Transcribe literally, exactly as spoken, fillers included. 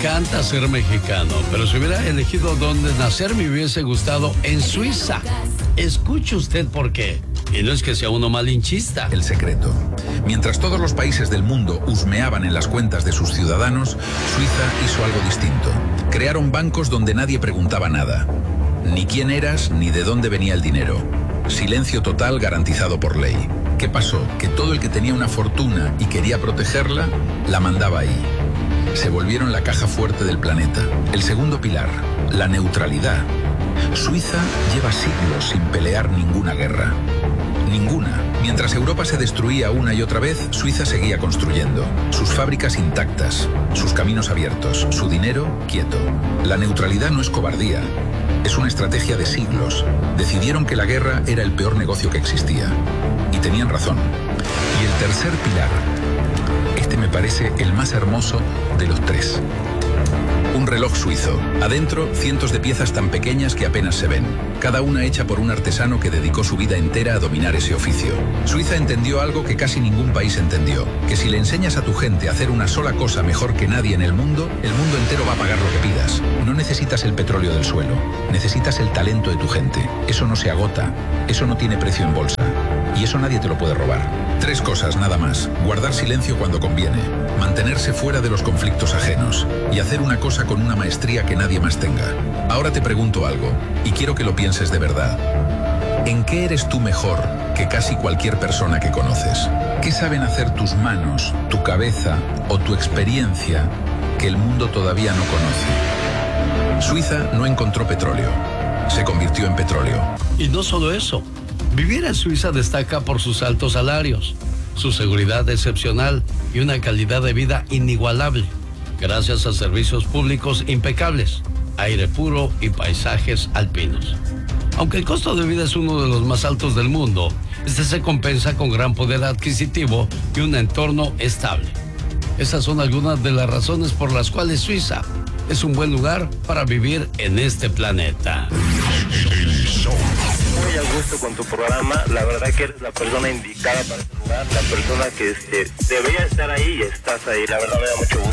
encanta ser mexicano, pero si hubiera elegido dónde nacer, me hubiese gustado en Suiza. Escuche usted por qué. Y no es que sea uno malinchista. El secreto. Mientras todos los países del mundo husmeaban en las cuentas de sus ciudadanos, Suiza hizo algo distinto. Crearon bancos donde nadie preguntaba nada. Ni quién eras, ni de dónde venía el dinero. Silencio total garantizado por ley. ¿Qué pasó? Que todo el que tenía una fortuna y quería protegerla, la mandaba ahí. Se volvieron la caja fuerte del planeta. El segundo pilar, la neutralidad. Suiza lleva siglos sin pelear ninguna guerra. Ninguna. Mientras Europa se destruía una y otra vez, Suiza seguía construyendo. Sus fábricas intactas, sus caminos abiertos, su dinero quieto. La neutralidad no es cobardía, es una estrategia de siglos. Decidieron que la guerra era el peor negocio que existía. Y tenían razón. Y el tercer pilar, este me parece el más hermoso de los tres. Un reloj suizo. Adentro, cientos de piezas tan pequeñas que apenas se ven. Cada una hecha por un artesano que dedicó su vida entera a dominar ese oficio. Suiza entendió algo que casi ningún país entendió. Que si le enseñas a tu gente a hacer una sola cosa mejor que nadie en el mundo, el mundo entero va a pagar lo que pidas. No necesitas el petróleo del suelo. Necesitas el talento de tu gente. Eso no se agota. Eso no tiene precio en bolsa. Y eso nadie te lo puede robar. Tres cosas nada más. Guardar silencio cuando conviene. Mantenerse fuera de los conflictos ajenos. Y hacer una cosa con una maestría que nadie más tenga. Ahora te pregunto algo, y quiero que lo pienses de verdad. ¿En qué eres tú mejor que casi cualquier persona que conoces? ¿Qué saben hacer tus manos, tu cabeza o tu experiencia que el mundo todavía no conoce? Suiza no encontró petróleo. Se convirtió en petróleo. Y no solo eso. Vivir en Suiza destaca por sus altos salarios, su seguridad excepcional y una calidad de vida inigualable, gracias a servicios públicos impecables, aire puro y paisajes alpinos. Aunque el costo de vida es uno de los más altos del mundo, este se compensa con gran poder adquisitivo y un entorno estable. Esas son algunas de las razones por las cuales Suiza es un buen lugar para vivir en este planeta. Muy a gusto con tu programa, la verdad que eres la persona indicada para este lugar, la persona que este, debería estar ahí y estás ahí, la verdad me da mucho gusto.